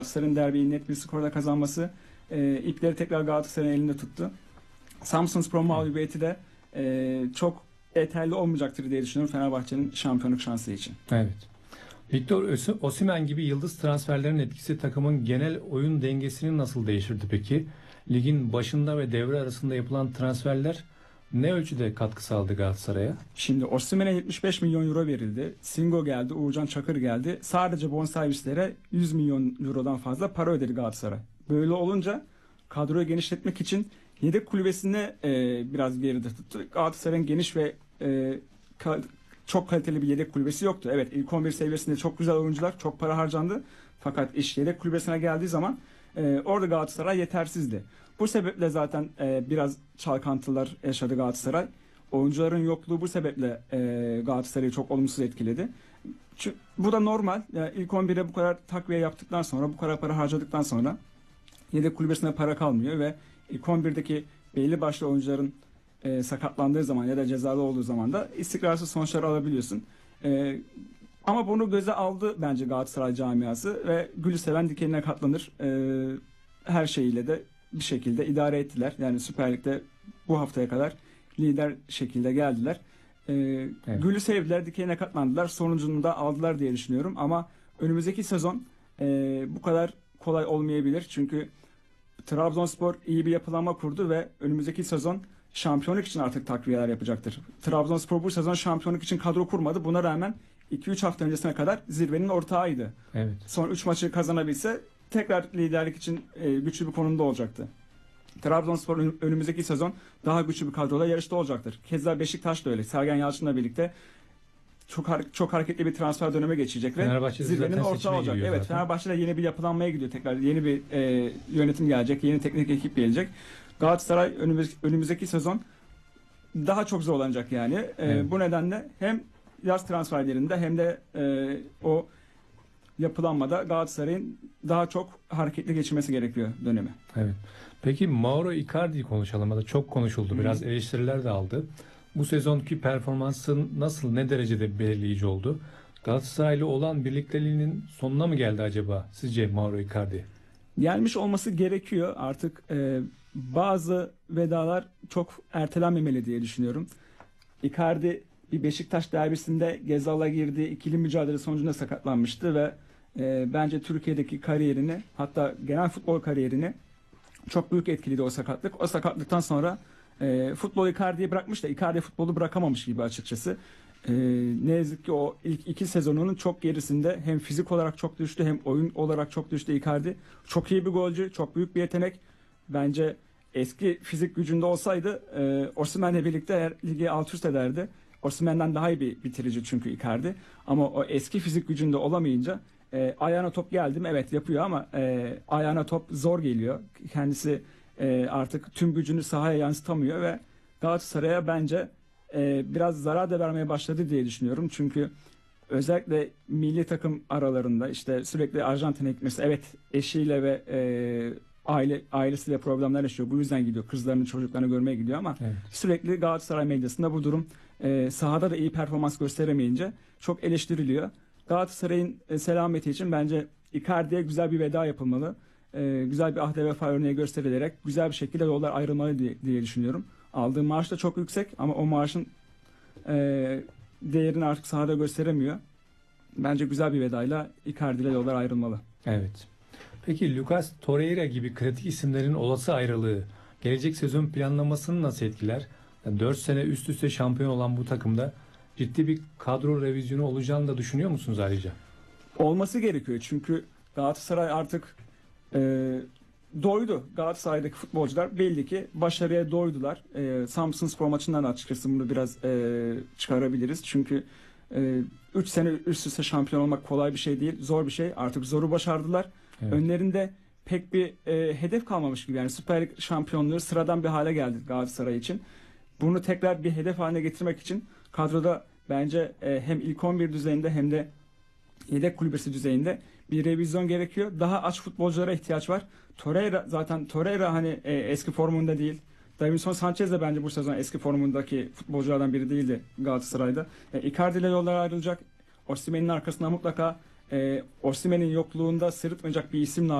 Galatasaray'ın derbiyi net bir skorla kazanması ipleri tekrar Galatasaray'ın elinde tuttu. Samsunspor mağlubiyeti de çok yeterli olmayacaktır diye düşünüyorum Fenerbahçe'nin şampiyonluk şansı için. Evet. Victor Osimhen gibi yıldız transferlerin etkisi takımın genel oyun dengesini nasıl değiştirdi peki? Ligin başında ve devre arasında yapılan transferler ne ölçüde katkı sağladı Galatasaray'a? Şimdi Osimhen'e 75 milyon euro verildi. Singo geldi, Uğurcan Çakır geldi. Sadece bonservislere 100 milyon eurodan fazla para ödedi Galatasaray. Böyle olunca kadroyu genişletmek için yedek kulübesine biraz geride tuttu. Galatasaray'ın geniş ve çok kaliteli bir yedek kulübesi yoktu. Evet, ilk 11 seviyesinde çok güzel oyuncular, çok para harcandı. Fakat iş yedek kulübesine geldiği zaman orada Galatasaray yetersizdi. Bu sebeple zaten biraz çalkantılar yaşadı Galatasaray. Oyuncuların yokluğu bu sebeple Galatasaray'ı çok olumsuz etkiledi. Çünkü bu da normal. Yani ilk 11'e bu kadar takviye yaptıktan sonra, bu kadar para harcadıktan sonra yedek kulübesine para kalmıyor ve ilk 11'deki belli başlı oyuncuların sakatlandığı zaman ya da cezalı olduğu zaman da istikrarsız sonuçlar alabiliyorsun. Ama bunu göze aldı bence Galatasaray camiası ve gülü seven dikenine katlanır. Her şeyiyle de bir şekilde idare ettiler. Yani Süper Lig'de bu haftaya kadar lider şekilde geldiler. Evet. Gülü sevdiler, dikenine katlandılar. Sonucunu da aldılar diye düşünüyorum. Ama önümüzdeki sezon bu kadar kolay olmayabilir. Çünkü Trabzonspor iyi bir yapılanma kurdu ve önümüzdeki sezon şampiyonluk için artık takviyeler yapacaktır. Trabzonspor bu sezon şampiyonluk için kadro kurmadı. Buna rağmen 2-3 hafta öncesine kadar zirvenin ortağıydı. Evet. Son 3 maçı kazanabilse tekrar liderlik için güçlü bir konumda olacaktı. Trabzonspor önümüzdeki sezon daha güçlü bir kadroda yarışta olacaktır. Keza Beşiktaş da öyle. Sergen Yalçın'la birlikte çok hareketli bir transfer döneme geçecek ve zirvenin ortağı olacak. Evet, Fenerbahçe'de yeni bir yapılanmaya gidiyor tekrar. Yeni bir yönetim gelecek, yeni teknik ekip gelecek. Galatasaray önümüzdeki sezon daha çok zorlanacak yani. Evet. Bu nedenle hem yaz transferlerinde hem de o yapılanmada Galatasaray'ın daha çok hareketli geçirmesi gerekiyor dönemi. Evet. Peki Mauro Icardi'yi konuşalım. Da çok konuşuldu. Biraz eleştiriler de aldı. Bu sezonki performansın nasıl, ne derecede belirleyici oldu? Galatasaray'la olan birlikteliğinin sonuna mı geldi acaba sizce Mauro Icardi? Gelmiş olması gerekiyor. Artık bazı vedalar çok ertelenmemeli diye düşünüyorum. Icardi bir Beşiktaş derbisinde Gezal'a girdiği ikili mücadele sonucunda sakatlanmıştı ve bence Türkiye'deki kariyerini, hatta genel futbol kariyerini çok büyük etkiledi o sakatlık. O sakatlıktan sonra futbolu Icardi'ye bırakmış da Icardi futbolu bırakamamış gibi açıkçası. Ne yazık ki o ilk 2 sezonunun çok gerisinde hem fizik olarak çok düştü hem oyun olarak çok düştü Icardi. Çok iyi bir golcü, çok büyük bir yetenek. Bence eski fizik gücünde olsaydı Osimhen'le birlikte ligi alt üst ederdi. Osimhen'den daha iyi bir bitirici çünkü Icardi. Ama o eski fizik gücünde olamayınca ayağına top geldi mi evet yapıyor ama ayağına top zor geliyor. Kendisi artık tüm gücünü sahaya yansıtamıyor ve Galatasaray'a bence biraz zarar da vermeye başladı diye düşünüyorum. Çünkü özellikle milli takım aralarında işte sürekli Arjantin'e gitmesi, evet eşiyle ve ailesiyle problemler yaşıyor. Bu yüzden gidiyor. Kızlarını, çocuklarını görmeye gidiyor ama evet, sürekli Galatasaray medyasında bu durum sahada da iyi performans gösteremeyince çok eleştiriliyor. Galatasaray'ın selameti için bence Icardi'ye güzel bir veda yapılmalı. Güzel bir ahde vefa örneği gösterilerek güzel bir şekilde yollar ayrılmalı diye düşünüyorum. Aldığı maaş da çok yüksek ama o maaşın değerini artık sahada gösteremiyor. Bence güzel bir vedayla Icardi ile yollar ayrılmalı. Evet. Peki Lucas Torreira gibi kritik isimlerin olası ayrılığı gelecek sezon planlamasını nasıl etkiler? 4 sene üst üste şampiyon olan bu takımda ciddi bir kadro revizyonu olacağını da düşünüyor musunuz ayrıca? Olması gerekiyor çünkü Galatasaray artık doydu. Galatasaray'daki futbolcular belli ki başarıya doydular. Samsunspor maçından da açıkçası bunu biraz çıkarabiliriz. Çünkü 3 sene üst üste şampiyon olmak kolay bir şey değil. Zor bir şey. Artık zoru başardılar. Evet. Önlerinde pek bir hedef kalmamış gibi. Yani Süper Lig şampiyonluğu sıradan bir hale geldi Galatasaray için. Bunu tekrar bir hedef haline getirmek için kadroda bence hem ilk 11 düzeyinde hem de yedek kulübesi düzeyinde bir revizyon gerekiyor. Daha aç futbolculara ihtiyaç var. Torreira hani eski formunda değil. Davinson Sanchez de bence bu sezon eski formundaki futbolculardan biri değildi Galatasaray'da. Icardi ile yollar ayrılacak. Osimhen'in arkasına mutlaka Osimhen'in yokluğunda sırıtmayacak bir isim lazım.